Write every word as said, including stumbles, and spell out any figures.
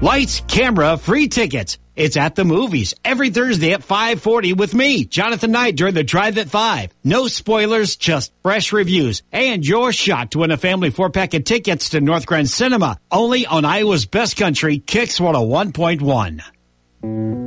Lights, camera, free tickets. It's at the movies every Thursday at five forty with me, Jonathan Knight, during the Drive at five. No spoilers, just fresh reviews. And your shot to win a family four-pack of tickets to North Grand Cinema. Only on Iowa's Best Country, Kicks one oh one point one.